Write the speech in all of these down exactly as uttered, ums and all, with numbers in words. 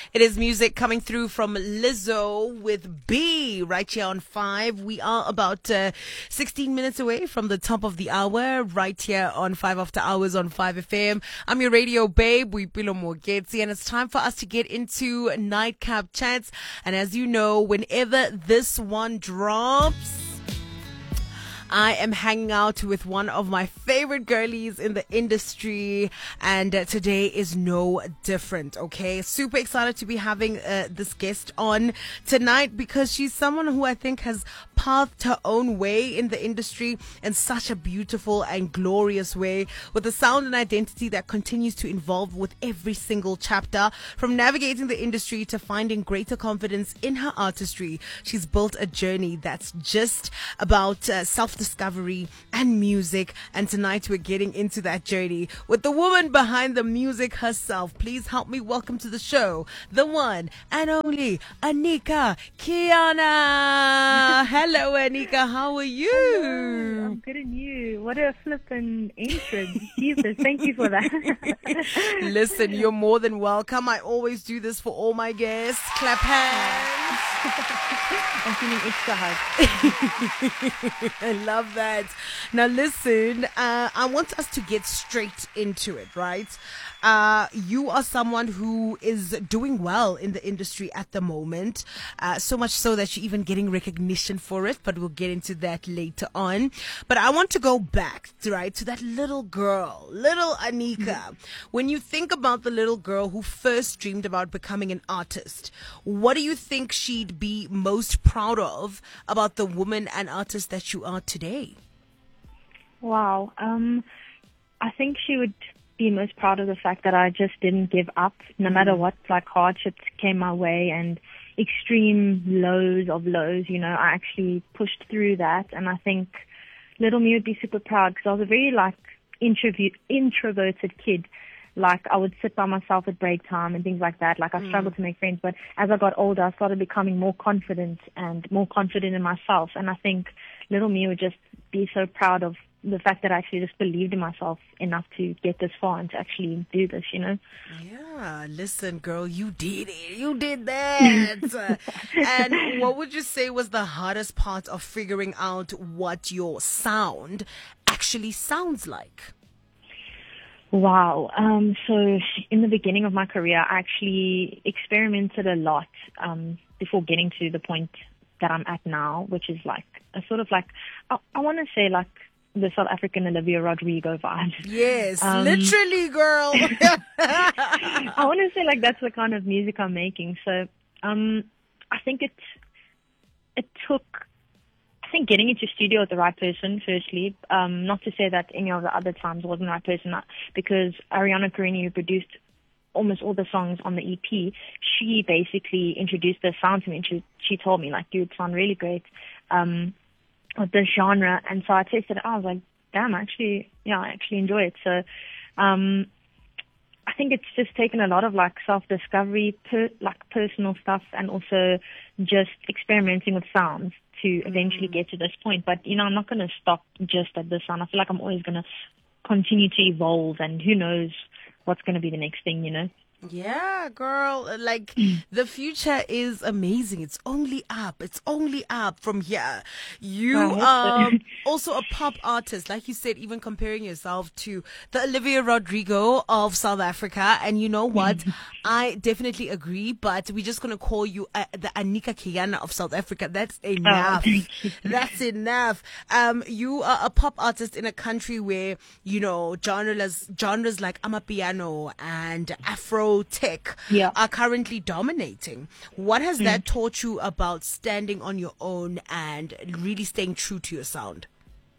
It is music coming through from Lizzo with B right here on five. We are about uh, sixteen minutes away from the top of the hour right here on five After Hours on five F M. I'm your radio babe, Boipelo Mogetsi, and it's time for us to get into Nightcap Chats. And as you know, whenever this one drops, I am hanging out with one of my favorite girlies in the industry, and uh, today is no different, okay? Super excited to be having uh, this guest on tonight because she's someone who I think has pathed her own way in the industry in such a beautiful and glorious way, with a sound and identity that continues to evolve with every single chapter. From navigating the industry to finding greater confidence in her artistry, she's built a journey that's just about uh, self discovery and music, and tonight we're getting into that journey with the woman behind the music herself. Please help me welcome to the show the one and only Anika Kiana. Hello Anika, how are you? Hello, I'm good, and you? What a flippin' intro. Jesus, thank you for that. Listen, you're more than welcome. I always do this for all my guests. Clap hands. I'm feeling extra hug. I love that. Now listen, uh, I want us to get straight into it, right? Uh, you are someone who is doing well in the industry at the moment, uh, so much so that you're even getting recognition for it, but we'll get into that later on. But I want to go back, right, to that little girl, little Anika. Mm-hmm. When you think about the little girl who first dreamed about becoming an artist, what do you think she'd be most proud of about the woman and artist that you are today? Wow. Um, I think she would be most proud of the fact that I just didn't give up, no matter what, like hardships came my way and extreme lows of lows. You know, I actually pushed through that, and I think little me would be super proud because I was a very like introvert, introverted kid. Like I would sit by myself at break time and things like that. Like I struggled mm. to make friends, but as I got older, I started becoming more confident and more confident in myself. And I think little me would just be so proud of the fact that I actually just believed in myself enough to get this far and to actually do this, you know? Yeah, listen, girl, you did it. You did that. And what would you say was the hardest part of figuring out what your sound actually sounds like? Wow. Um, so in the beginning of my career, I actually experimented a lot um, before getting to the point that I'm at now, which is like a sort of like, I, I want to say like, the South African Olivia Rodrigo vibe. Yes, um, literally, girl. I want to say like that's the kind of music I'm making. So um, I think it it took, I think getting into studio with the right person, firstly. Um, not to say that any of the other times wasn't the right person, because Ariana Carini, who produced almost all the songs on the E P, she basically introduced the sound to me, and she, she told me, like, dude, it sounds really great. Um, with this genre, and so I tested it out. I was like, damn, actually, yeah, I actually enjoy it. So, um, I think it's just taken a lot of like self-discovery, per, like personal stuff, and also just experimenting with sounds to eventually get to this point. But, you know, I'm not going to stop just at this sound. I feel like I'm always going to continue to evolve, and who knows what's going to be the next thing, you know? Yeah, girl, like the future is amazing. It's only up. It's only up from here. You are also a pop artist, like you said, even comparing yourself to the Olivia Rodrigo of South Africa. And you know what? I definitely agree, but we're just going to call you uh, the Anika Kiana of South Africa. That's enough. Oh, That's enough. Um, you are a pop artist in a country where, you know, genres, genres like Amapiano and Afro tech yeah. are currently dominating. What has mm. that taught you about standing on your own and really staying true to your sound?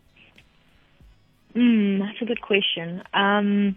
Mm, that's a good question. Um,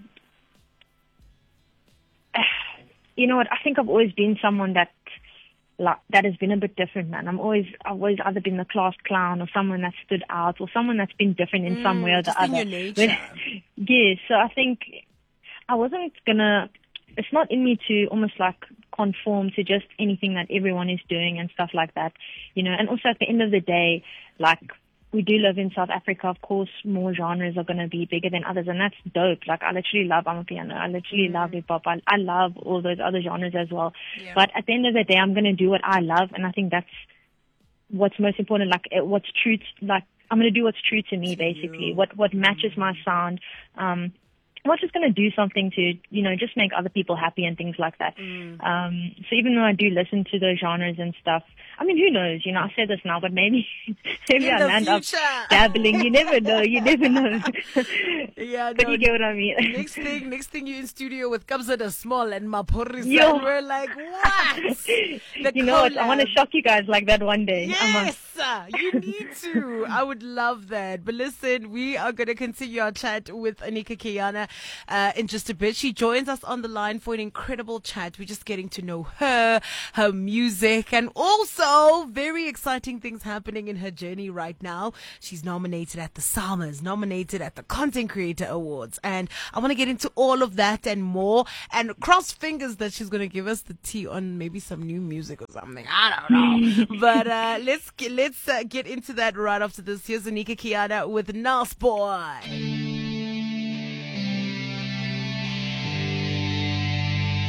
you know what? I think I've always been someone that like, that has been a bit different, man. I'm always, I've always either been the class clown or someone that stood out or someone that's been different in mm, some way or the just other. In your nature. Yeah, so I think I wasn't gonna, it's not in me to almost like conform to just anything that everyone is doing and stuff like that, you know. And also at the end of the day, like we do live in South Africa. Of course, more genres are going to be bigger than others, and that's dope. Like, I literally love Amapiano. I literally mm. love hip hop. I, I love all those other genres as well. Yeah. But at the end of the day, I'm going to do what I love, and I think that's what's most important. Like, what's true, to, like, I'm going to do what's true to me, basically. You. What what matches my sound. Um, I'm not just going to do something to, you know, just make other people happy and things like that. Mm. Um, so even though I do listen to those genres and stuff, I mean, who knows? You know, I say this now, but maybe, maybe I land up dabbling. You never know. You never know. Yeah, but no, you get what I mean. Next thing, next thing you're in studio with Kabza De Small and Maphorisa, and we're like, what? The you know what? I want to shock you guys like that one day. Yes, you need to. I would love that. But listen, we are going to continue our chat with Anika Keyana uh, in just a bit. She joins us on the line for an incredible chat. We're just getting to know her, her music, and also very exciting things happening in her journey right now. She's nominated at the SAMAs, nominated at the Content Creator Awards, and I want to get into all of that and more, and cross fingers that she's going to give us the tea on maybe some new music or something. I don't know. But uh, let's get, let's uh, get into that right after this. Here's Anika Keyana with Nas Boy.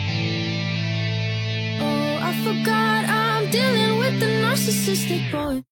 I forgot I'm dealing with the narcissistic boy.